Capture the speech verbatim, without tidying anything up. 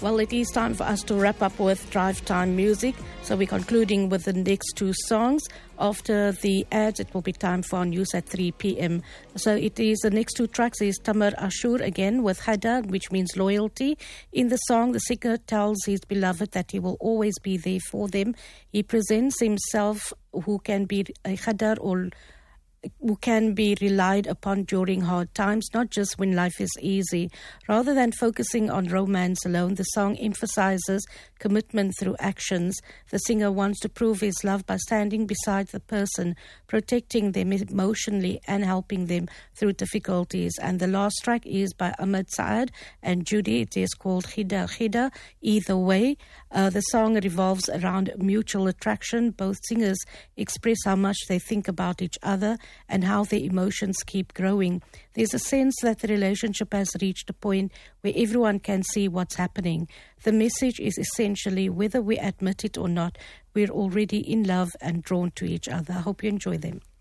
Well, it is time for us to wrap up with Drive Time music. So we're concluding with the next two songs. After the ads, it will be time for our news at three p.m. So it is the next two tracks is Tamer Ashur again with Khadar, which means loyalty. In the song, the singer tells his beloved that he will always be there for them. He presents himself who can be a Khadar or who can be relied upon during hard times, not just when life is easy. Rather than focusing on romance alone, the song emphasizes commitment through actions. The singer wants to prove his love by standing beside the person, protecting them emotionally and helping them through difficulties. And the last track is by Ahmed Saad and Judy. It is called Khida Khida. Either way, uh, the song revolves around mutual attraction. Both singers express how much they think about each other and how their emotions keep growing. There's a sense that the relationship has reached a point where everyone can see what's happening. The message is essentially, whether we admit it or not, we're already in love and drawn to each other. I hope you enjoy them.